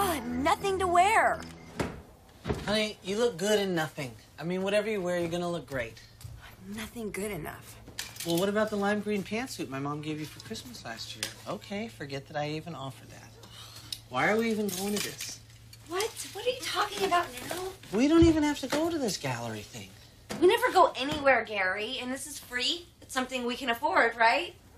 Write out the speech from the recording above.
Nothing to wear. Honey, you look good in nothing. I mean, whatever you wear, you're gonna look great. Nothing good enough. Well, what about the lime green pantsuit my mom gave you for Christmas last year? Okay, forget that I even offered that. Why are we even going to this? What? What are you talking about now? We don't even have to go to this gallery thing. We never go anywhere, Gary, and this is free. It's something we can afford, right?